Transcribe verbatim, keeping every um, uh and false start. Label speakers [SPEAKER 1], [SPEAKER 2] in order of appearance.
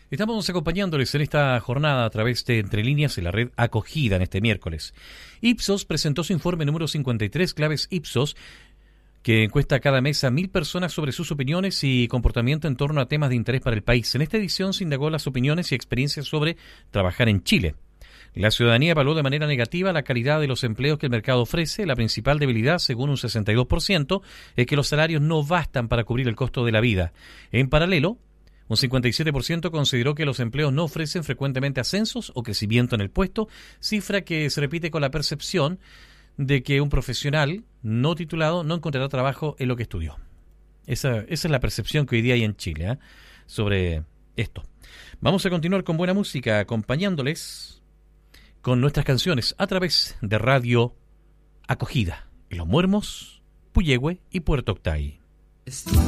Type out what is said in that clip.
[SPEAKER 1] Estamos acompañándoles en esta jornada a través de Entre Líneas en la red Acogida en este miércoles. Ipsos presentó su informe número cincuenta y tres, Claves Ipsos, que encuesta cada mes a mil personas sobre sus opiniones y comportamiento en torno a temas de interés para el país. En esta edición se indagó las opiniones y experiencias sobre trabajar en Chile. La ciudadanía evaluó de manera negativa la calidad de los empleos que el mercado ofrece. La principal debilidad, según un sesenta y dos por ciento, es que los salarios no bastan para cubrir el costo de la vida. En paralelo, un cincuenta y siete por ciento consideró que los empleos no ofrecen frecuentemente ascensos o crecimiento en el puesto, cifra que se repite con la percepción de que un profesional no titulado no encontrará trabajo en lo que estudió. Esa, esa es la percepción que hoy día hay en Chile, ¿eh? sobre esto. Vamos a continuar con buena música, acompañándoles con nuestras canciones a través de Radio Acogida en Los Muermos, Puyehue y Puerto Octay.
[SPEAKER 2] Estoy